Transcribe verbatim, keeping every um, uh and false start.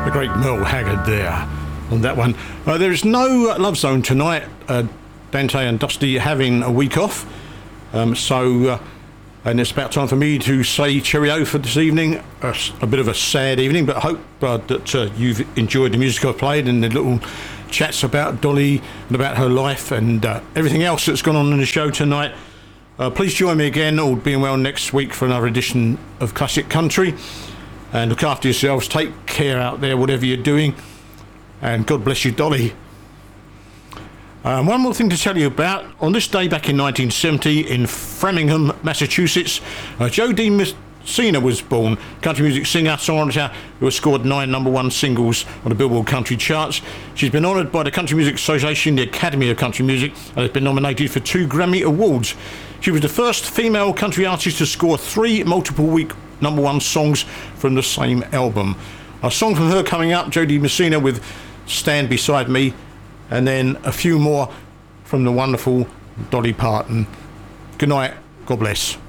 The great Merle Haggard there on that one. Uh, there is no Love Zone tonight. Uh, Dante and Dusty having a week off. Um, so, uh, and it's about time for me to say cheerio for this evening. Uh, a bit of a sad evening, but I hope uh, that uh, you've enjoyed the music I've played and the little chats about Dolly and about her life and uh, everything else that's gone on in the show tonight. Uh, please join me again, all being well, next week for another edition of Classic Country. And look after yourselves. Take care out there, whatever you're doing. And God bless you, Dolly. Um, one more thing to tell you about. On this day back in nineteen seventy in Framingham, Massachusetts, uh, Jo Dee Messina was born. Country music singer, songwriter who has scored nine number one singles on the Billboard Country charts. She's been honoured by the Country Music Association, the Academy of Country Music, and has been nominated for two Grammy Awards. She was the first female country artist to score three multiple week number one songs from the same album. A song from her coming up, Jo Dee Messina with Stand Beside Me, and then a few more from the wonderful Dolly Parton. Good night, God bless.